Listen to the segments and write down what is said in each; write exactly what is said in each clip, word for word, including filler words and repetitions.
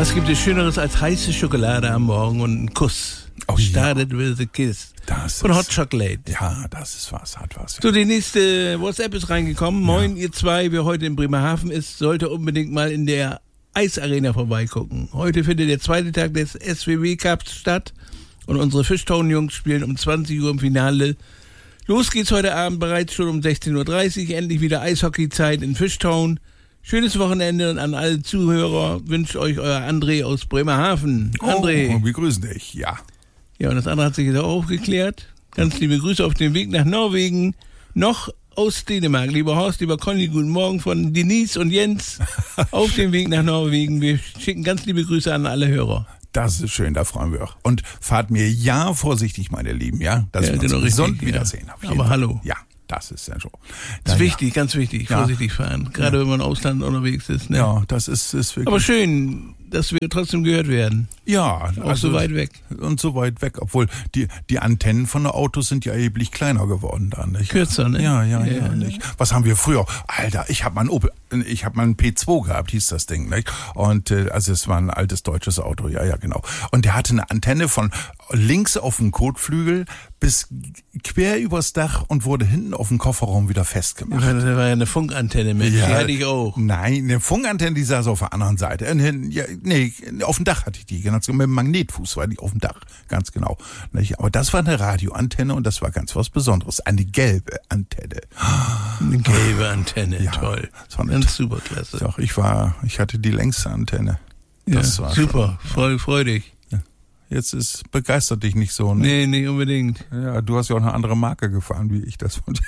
Was gibt es Schöneres als heiße Schokolade am Morgen und einen Kuss? Oh, Started ja. with a kiss. Das Von ist, Hot Chocolate. Ja, das ist was, hat was. Ja. So, die nächste WhatsApp ist reingekommen. Moin, ihr zwei, wer heute in Bremerhaven ist, sollte unbedingt mal in der Eisarena vorbeigucken. Heute findet der zweite Tag des S W W Cups statt und unsere Fishtown-Jungs spielen um zwanzig Uhr im Finale. Los geht's heute Abend bereits schon um sechzehn Uhr dreißig. Endlich wieder Eishockeyzeit in Fishtown. Schönes Wochenende und an alle Zuhörer wünscht euch euer André aus Bremerhaven. André. Oh, wir grüßen dich, ja. Ja, und das andere hat sich jetzt auch aufgeklärt. Ganz liebe Grüße auf dem Weg nach Norwegen. Noch aus Dänemark. Lieber Horst, lieber Conny, guten Morgen von Denise und Jens. Auf dem Weg nach Norwegen. Wir schicken ganz liebe Grüße an alle Hörer. Das ist schön, da freuen wir auch. Und fahrt mir ja vorsichtig, meine Lieben, ja? Dass Ja, wir uns genau, gesund richtig, wiedersehen. ja. Auf jeden Aber Fall. hallo. Ja, das ist ja so. Das ist Da, wichtig, ganz wichtig. Ja. Vorsichtig fahren. Gerade Ja. wenn man im Ausland unterwegs ist. Ne? Ja, das ist, ist wirklich... Aber schön, dass wir trotzdem gehört werden. Ja, Auch so weit weg. Und so weit weg, obwohl die, die Antennen von den Autos sind ja erheblich kleiner geworden da, nicht? Kürzer, ne? Ja, ja, ja, Ja. nicht? Was haben wir früher? Alter, ich habe mal ein Opel, ich habe mal ein P zwei gehabt, hieß das Ding, nicht? Und äh, also es war ein altes deutsches Auto, ja, ja, genau. Und der hatte eine Antenne von links auf dem Kotflügel bis quer übers Dach und wurde hinten auf dem Kofferraum wieder festgemacht. Das war ja eine Funkantenne mit. Die hatte ich auch. Nein, eine Funkantenne, die saß auf der anderen Seite. Und hin- Ja, nee, auf dem Dach hatte ich die, ganz genau, mit dem Magnetfuß war die auf dem Dach, ganz genau. Nicht? Aber das war eine Radioantenne und das war ganz was Besonderes. Eine gelbe Antenne. Eine gelbe Antenne, Ja, toll. das war eine Ganz to- super klasse. Doch, ich war, ich hatte die längste Antenne. Das ja, war super, freu, freu dich. Jetzt ist, begeistert dich nicht so, ne? Nee, nicht unbedingt. Ja, du hast ja auch eine andere Marke gefahren, wie ich das fand.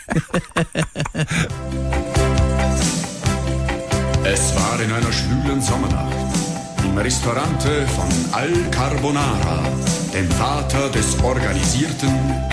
Es war in einer schwülen Sommernacht im Restaurante von Al Carbonara, dem Vater des organisierten